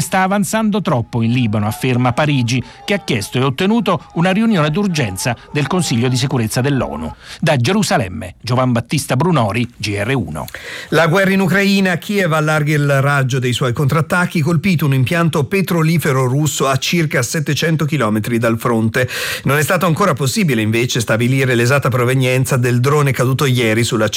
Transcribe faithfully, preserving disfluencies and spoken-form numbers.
sta avanzando troppo in Libano, afferma Parigi, che ha chiesto e ottenuto una riunione d'urgenza del Consiglio di sicurezza dell'ONU. Da Gerusalemme, Giovan Battista Brunori, G R uno. La guerra in Ucraina, Kiev allarga il raggio dei suoi contrattacchi, colpito un impianto petrolifero russo a circa settecento chilometri dal fronte. Non è stato ancora possibile invece stabilire l'esatta provenienza del drone caduto ieri sulla